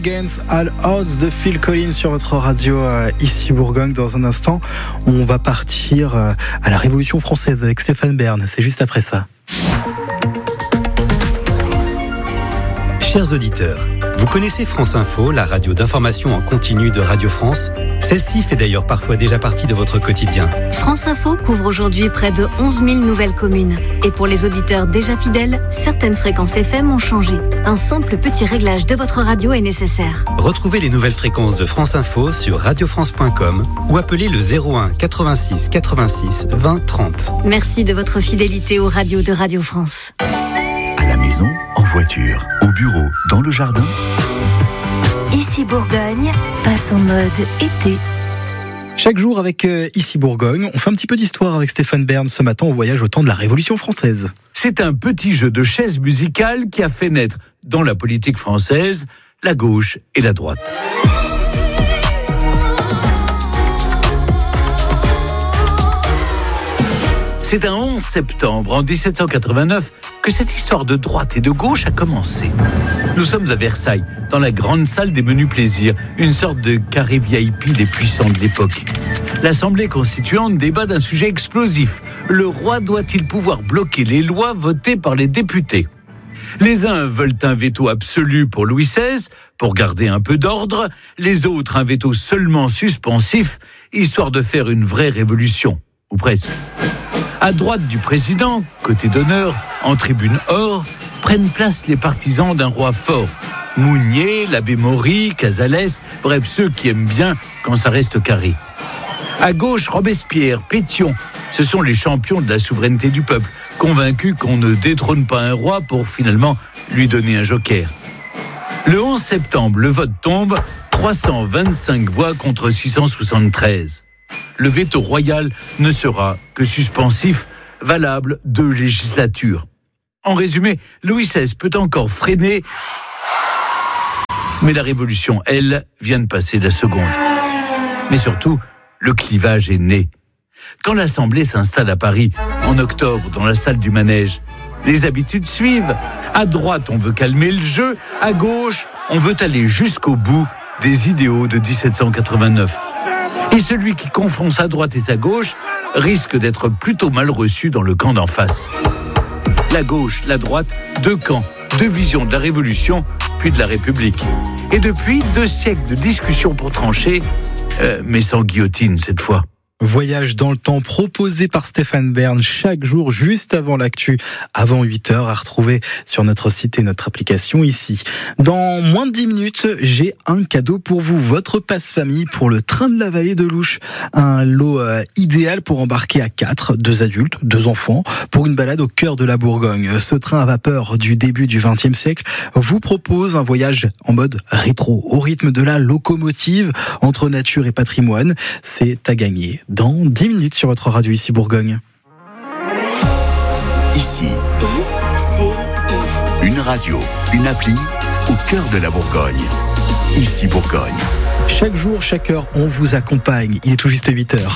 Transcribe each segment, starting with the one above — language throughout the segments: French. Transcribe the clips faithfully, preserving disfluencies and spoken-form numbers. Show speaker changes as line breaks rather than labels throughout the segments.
Against All Odds de Phil Collins sur votre radio euh, ici Bourgogne. Dans un instant, on va partir euh, à la Révolution française avec Stéphane Bern. C'est juste après ça.
Chers auditeurs, vous connaissez France Info, la radio d'information en continu de Radio France ? Celle-ci fait d'ailleurs parfois déjà partie de votre quotidien.
France Info couvre aujourd'hui près de onze mille nouvelles communes. Et pour les auditeurs déjà fidèles, certaines fréquences F M ont changé. Un simple petit réglage de votre radio est nécessaire.
Retrouvez les nouvelles fréquences de France Info sur radio france point com ou appelez le zéro un quatre-vingt-six quatre-vingt-six vingt trente.
Merci de votre fidélité aux radios de Radio France.
À la maison, en voiture, au bureau, dans le jardin.
Ici Bourgogne passe en mode été.
Chaque jour avec euh, Ici Bourgogne, on fait un petit peu d'histoire avec Stéphane Bern. Ce matin, on voyage au temps de la Révolution française.
C'est un petit jeu de chaises musicales qui a fait naître, dans la politique française, la gauche et la droite. C'est un onze septembre en dix-sept cent quatre-vingt-neuf que cette histoire de droite et de gauche a commencé. Nous sommes à Versailles, dans la grande salle des menus plaisirs, une sorte de carré V I P des puissants de l'époque. L'Assemblée constituante débat d'un sujet explosif. Le roi doit-il pouvoir bloquer les lois votées par les députés ? Les uns veulent un veto absolu pour Louis seize, pour garder un peu d'ordre, les autres un veto seulement suspensif, histoire de faire une vraie révolution, ou presque. À droite du président, côté d'honneur, en tribune or, prennent place les partisans d'un roi fort. Mounier, l'abbé Maury, Casalès, bref, ceux qui aiment bien quand ça reste carré. À gauche, Robespierre, Pétion, ce sont les champions de la souveraineté du peuple, convaincus qu'on ne détrône pas un roi pour finalement lui donner un joker. Le onze septembre, le vote tombe, trois cent vingt-cinq voix contre six cent soixante-treize. Le veto royal ne sera que suspensif, valable deux législatures. En résumé, Louis seize peut encore freiner, mais la Révolution, elle, vient de passer la seconde. Mais surtout, le clivage est né. Quand l'Assemblée s'installe à Paris, en octobre, dans la salle du Manège, les habitudes suivent. À droite, on veut calmer le jeu. À gauche, on veut aller jusqu'au bout des idéaux de dix-sept cent quatre-vingt-neuf. Et celui qui confond sa droite et sa gauche risque d'être plutôt mal reçu dans le camp d'en face. La gauche, la droite, deux camps, deux visions de la Révolution, puis de la République. Et depuis, deux siècles de discussions pour trancher, euh, mais sans guillotine cette fois.
Voyage dans le temps proposé par Stéphane Bern chaque jour juste avant l'actu, avant huit heures, à retrouver sur notre site et notre application ici. Dans moins de dix minutes, j'ai un cadeau pour vous, votre passe-famille pour le train de la vallée de l'Ouche. Un lot euh, idéal pour embarquer à quatre, deux adultes, deux enfants, pour une balade au cœur de la Bourgogne. Ce train à vapeur du début du vingtième siècle vous propose un voyage en mode rétro, au rythme de la locomotive entre nature et patrimoine. C'est à gagner dans dix minutes sur votre radio ici Bourgogne.
Ici,
I C I.
une radio, une appli au cœur de la Bourgogne. Ici Bourgogne.
Chaque jour, chaque heure, on vous accompagne. Il est tout juste huit heures.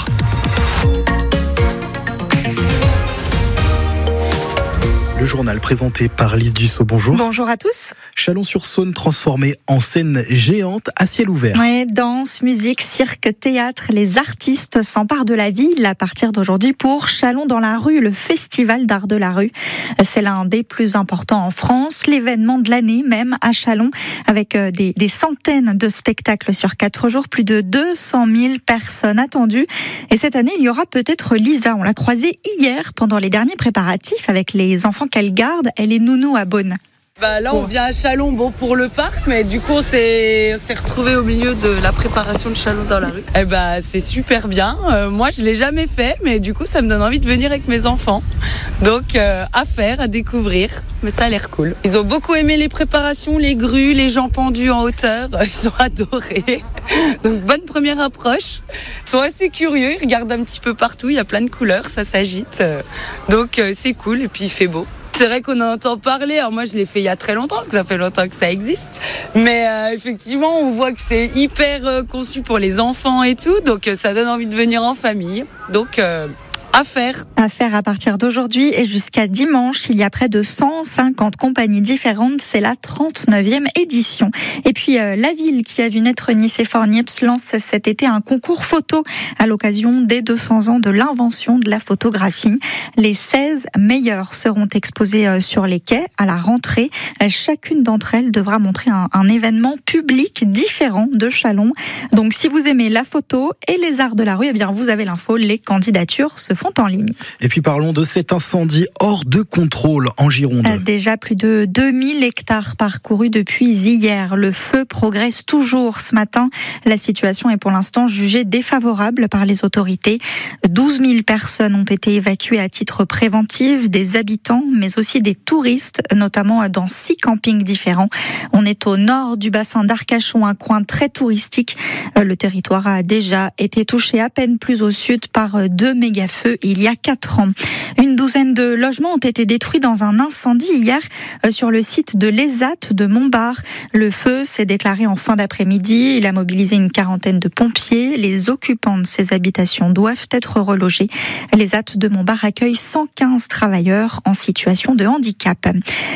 Le journal présenté par Lise Dussault. Bonjour.
Bonjour à tous.
Chalon-sur-Saône transformé en scène géante à ciel ouvert.
Ouais, danse, musique, cirque, théâtre, les artistes s'emparent de la ville à partir d'aujourd'hui pour Chalon dans la rue, le festival d'art de la rue. C'est l'un des plus importants en France, l'événement de l'année même à Chalon, avec des, des centaines de spectacles sur quatre jours, plus de deux cent mille personnes attendues. Et cette année, il y aura peut-être Lisa. On l'a croisée hier pendant les derniers préparatifs avec les enfants qu'elle garde. Elle est nounou à Beaune.
Bah là, on vient à Chalon bon, pour le parc, mais du coup, on s'est, on s'est retrouvés au milieu de la préparation de Chalon dans la rue. Eh bah, c'est super bien. Euh, moi, je ne l'ai jamais fait, mais du coup, ça me donne envie de venir avec mes enfants. Donc, euh, à faire, à découvrir. Mais ça a l'air cool. Ils ont beaucoup aimé les préparations, les grues, les gens pendus en hauteur. Ils ont adoré. Donc, bonne première approche. Ils sont assez curieux, ils regardent un petit peu partout. Il y a plein de couleurs, ça s'agite. Donc, euh, c'est cool et puis il fait beau. C'est vrai qu'on en entend parler. Alors moi, je l'ai fait il y a très longtemps, parce que ça fait longtemps que ça existe. Mais euh, effectivement, on voit que c'est hyper euh, conçu pour les enfants et tout. Donc, euh, ça donne envie de venir en famille. Donc, euh, à faire.
À faire à partir d'aujourd'hui et jusqu'à dimanche. Il y a près de cent cinquante compagnies différentes. C'est la trente-neuvième édition. Et puis, euh, la ville qui a vu naître Nicéphore Niepce lance cet été un concours photo à l'occasion des deux cents ans de l'invention de la photographie. Les seize meilleures seront exposées sur les quais à la rentrée. Chacune d'entre elles devra montrer un, un événement public différent de Châlons. Donc, si vous aimez la photo et les arts de la rue, eh bien, vous avez l'info. Les candidatures se font en ligne.
Et puis, parlons de cet incendie hors de contrôle en Gironde.
Déjà plus de deux mille hectares parcourus depuis hier. Le feu progresse toujours ce matin. La situation est pour l'instant jugée défavorable par les autorités. douze mille personnes ont été évacuées à titre préventif, des habitants, mais aussi des touristes, notamment dans six campings différents. On est au nord du bassin d'Arcachon, un coin très touristique. Le territoire a déjà été touché à peine plus au sud par deux méga-feux il y a quatre ans. Une douzaine de logements ont été détruits dans un incendie hier sur le site de l'Esat de Montbard. Le feu s'est déclaré en fin d'après-midi. Il a mobilisé une quarantaine de pompiers. Les occupants de ces habitations doivent être relogés. L'Esat de Montbard accueille cent quinze travailleurs en situation de handicap.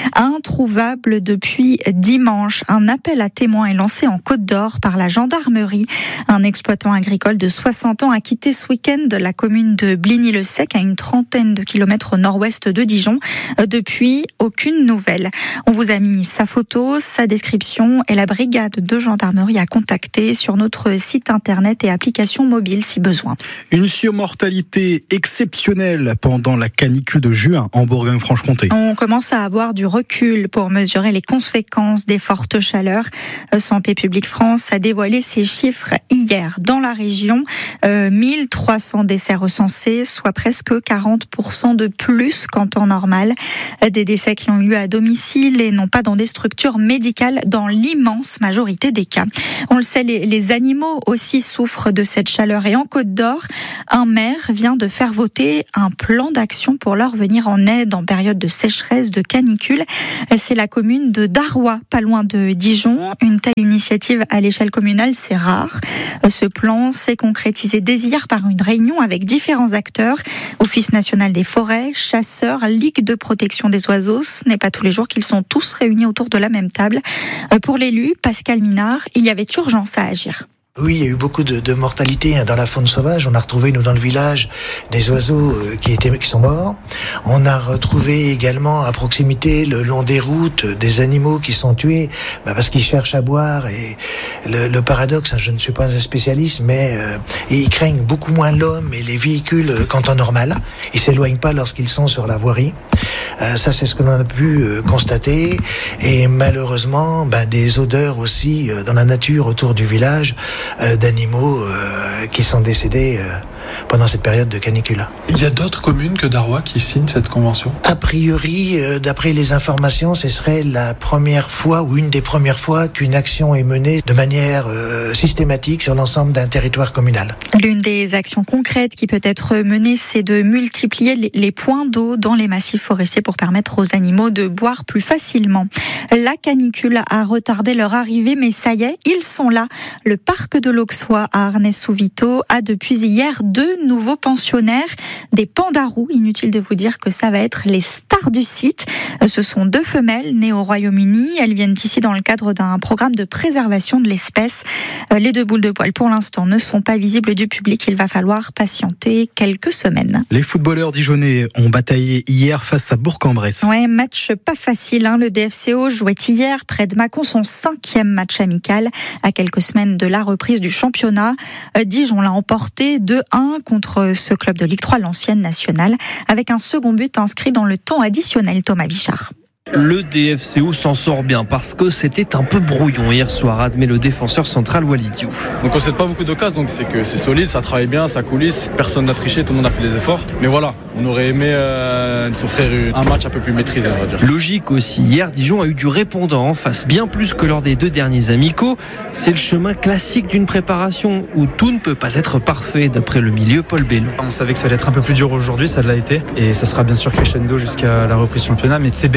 Introuvable depuis dimanche, un appel à témoins est lancé en Côte d'Or par la gendarmerie. Un exploitant agricole de soixante ans a quitté ce week-end la commune de Bligny-le-Sec, à une trentaine de kilomètres au nord-ouest de Dijon. Depuis, aucune nouvelle. On vous a mis sa photo, sa description et la brigade de gendarmerie à contacter sur notre site internet et application mobile si besoin.
Une surmortalité exceptionnelle pendant la canicule de juin en Bourgogne-Franche-Comté.
On commence à avoir du recul pour mesurer les conséquences des fortes chaleurs. Santé publique France a dévoilé ces chiffres hier. Dans la région, euh, mille trois cents décès recensés, soit presque quarante pour cent de plus qu'en temps normal. Des décès qui ont eu lieu à domicile et non pas dans des structures médicales dans l'immense majorité des cas. On le sait, les, les animaux aussi souffrent de cette chaleur. Et en Côte d'Or, un maire vient de faire voter un plan d'action pour leur venir en aide en période de sécheresse, de canicule. C'est la commune de Darrois, pas loin de Dijon. Une telle initiative à l'échelle communale, c'est rare. Ce plan s'est concrétisé dès hier par une réunion avec différents acteurs. Office national des forêts, chasseurs, Ligue de protection des oiseaux. Ce n'est pas tous les jours qu'ils sont tous réunis autour de la même table. Pour l'élu, Pascal Minard, il y avait urgence à agir.
Oui, il y a eu beaucoup de, de mortalité dans la faune sauvage. On a retrouvé, nous, dans le village, des oiseaux qui étaient, qui sont morts. On a retrouvé également, à proximité, le long des routes, des animaux qui sont tués, bah parce qu'ils cherchent à boire. Et le, le paradoxe, je ne suis pas un spécialiste, mais euh, ils craignent beaucoup moins l'homme et les véhicules qu'en temps normal. Ils s'éloignent pas lorsqu'ils sont sur la voirie. Euh, ça, c'est ce que l'on a pu euh, constater. Et malheureusement, bah, des odeurs aussi euh, dans la nature autour du village. Euh, d'animaux euh, qui sont décédés euh, pendant cette période de canicule.
Il y a d'autres communes que Darrois qui signent cette convention ?
A priori, euh, d'après les informations, ce serait la première fois ou une des premières fois qu'une action est menée de manière euh, systématique sur l'ensemble d'un territoire communal.
L'une des actions concrètes qui peut être menée, c'est de multiplier les points d'eau dans les massifs forestiers pour permettre aux animaux de boire plus facilement. La canicule a retardé leur arrivée, mais ça y est, ils sont là. Le parc de l'Auxois à Arnay-sous-Vito a depuis hier deux nouveaux pensionnaires, des pandarous. Inutile de vous dire que ça va être les stars du site. Ce sont deux femelles nées au Royaume-Uni. Elles viennent ici dans le cadre d'un programme de préservation de l'espèce. Les deux boules de poil, pour l'instant, ne sont pas visibles du public. Il va falloir patienter quelques semaines.
Les footballeurs dijonnais ont bataillé hier face à Bourg-en-Bresse.
Ouais, match pas facile, hein. Le D F C O jouait hier près de Mâcon son cinquième match amical à quelques semaines de la reprise du championnat. Dijon l'a emporté deux un contre ce club de Ligue trois, l'ancienne nationale, avec un second but inscrit dans le temps additionnel. Thomas Bichard.
Le D F C O s'en sort bien parce que c'était un peu brouillon hier soir, admet le défenseur central Walid Diouf.
Donc on ne cède pas beaucoup d'occasions, donc c'est que c'est solide, ça travaille bien, ça coulisse, personne n'a triché, tout le monde a fait des efforts. Mais voilà, on aurait aimé euh, s'offrir un match un peu plus maîtrisé, on va dire.
Logique aussi, hier Dijon a eu du répondant en face, bien plus que lors des deux derniers amicaux. C'est le chemin classique d'une préparation où tout ne peut pas être parfait, d'après le milieu Paul Bellon.
On savait que ça allait être un peu plus dur aujourd'hui, ça l'a été, et ça sera bien sûr crescendo jusqu'à la reprise championnat, mais c'est bénéfique pour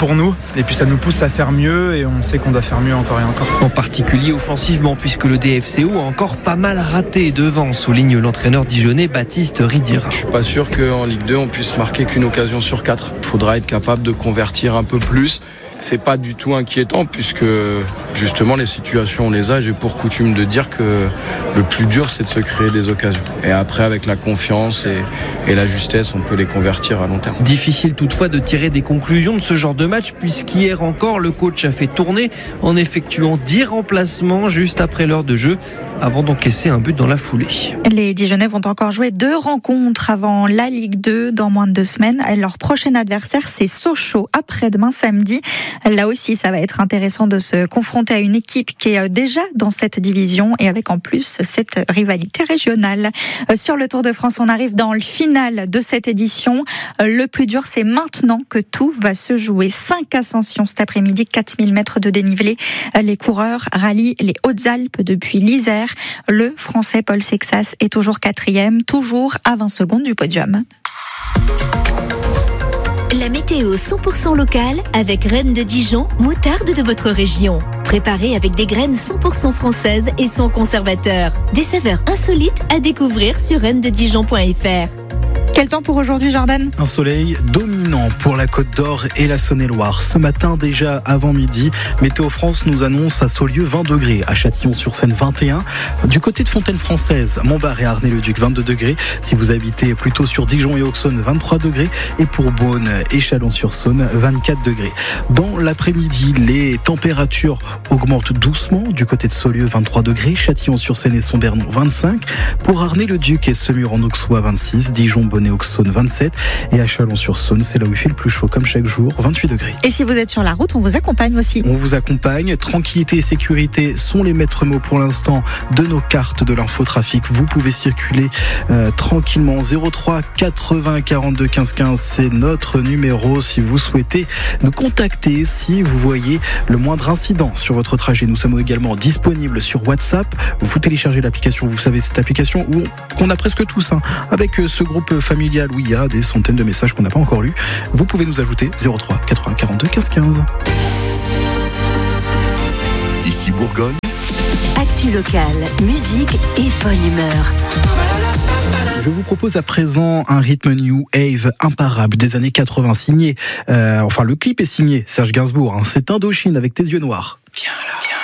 pour nous et puis ça nous pousse à faire mieux et on sait qu'on doit faire mieux encore et encore.
En particulier offensivement puisque le D F C O a encore pas mal raté devant, souligne l'entraîneur dijonnais Baptiste Ridira.
Je suis pas sûr qu'en Ligue deux on puisse marquer qu'une occasion sur quatre. Il faudra être capable de convertir un peu plus. C'est pas du tout inquiétant puisque justement les situations on les a. J'ai pour coutume de dire que le plus dur c'est de se créer des occasions. Et après avec la confiance et, et la justesse on peut les convertir à long terme.
Difficile toutefois de tirer des conclusions de ce genre de match puisqu'hier encore le coach a fait tourner en effectuant dix remplacements juste après l'heure de jeu avant d'encaisser un but dans la foulée.
Les Dijonnais vont encore jouer deux rencontres avant la Ligue deux dans moins de deux semaines. Leur prochain adversaire c'est Sochaux après-demain samedi. Là aussi, ça va être intéressant de se confronter à une équipe qui est déjà dans cette division et avec en plus cette rivalité régionale. Sur le Tour de France, on arrive dans le final de cette édition. Le plus dur, c'est maintenant que tout va se jouer. Cinq ascensions cet après-midi, quatre mille mètres de dénivelé. Les coureurs rallient les Hautes-Alpes depuis l'Isère. Le Français Paul Sexas est toujours quatrième, toujours à vingt secondes du podium.
La météo cent pour cent locale avec Reine de Dijon, moutarde de votre région. Préparée avec des graines cent pour cent françaises et sans conservateur. Des saveurs insolites à découvrir sur reine de dijon point f r.
Quel temps pour aujourd'hui, Jordan ?
Un soleil dominant pour la Côte d'Or et la Saône-et-Loire. Ce matin, déjà avant midi, Météo France nous annonce à Saulieu vingt degrés, à Châtillon-sur-Seine vingt et un. Du côté de Fontaine-Française, Montbard et Arnay-le-Duc vingt-deux degrés. Si vous habitez plutôt sur Dijon et Auxonne, vingt-trois degrés. Et pour Beaune et Chalon-sur-Saône, vingt-quatre degrés. Dans l'après-midi, les températures augmentent doucement. Du côté de Saulieu, vingt-trois degrés. Châtillon-sur-Seine et Sombernon, vingt-cinq. Pour Arnay-le-Duc et Semur-en-Auxois, vingt-six. Dijon, Bonnet, Auxonne, vingt-sept. Et à Chalon-sur-Saône, c'est là où il fait le plus chaud, comme chaque jour, vingt-huit degrés.
Et si vous êtes sur la route, on vous accompagne aussi.
On vous accompagne. Tranquillité et sécurité sont les maîtres mots pour l'instant de nos cartes de l'infotrafic. Vous pouvez circuler euh, tranquillement. zéro trois quatre-vingts quarante-deux quinze quinze, c'est notre numéro si vous souhaitez nous contacter, si vous voyez le moindre incident sur votre trajet. Nous sommes également disponibles sur WhatsApp. Vous téléchargez l'application, vous savez, cette application où on, qu'on a presque tous, hein, avec ce groupe familial où il y a des centaines de messages qu'on n'a pas encore lus. Vous pouvez nous ajouter zéro trois quatre-vingts quarante-deux quinze quinze.
Ici Bourgogne.
Actu locale, musique et bonne humeur.
Je vous propose à présent un rythme new wave imparable des années quatre-vingts, signé, euh, enfin le clip est signé Serge Gainsbourg, hein, c'est Indochine avec Tes yeux noirs.
Viens là, viens.